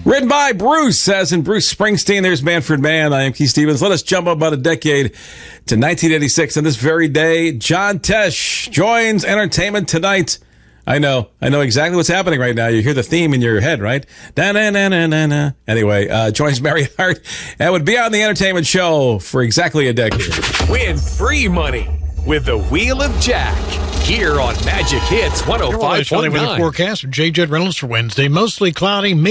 Written by Bruce, as in Bruce Springsteen. There's Manfred Mann. I am Keith Stevens. Let us jump up about a decade to 1986. On this very day, John Tesh joins Entertainment Tonight. I know exactly what's happening right now. You hear the theme in your head, right? Da-na-na-na-na-na. Anyway, joins Mary Hart and would be on the entertainment show for exactly a decade. Win free money with the Wheel of Jack here on Magic Hits 105.9. Weather forecast with J. Judd Reynolds for Wednesday. Mostly cloudy.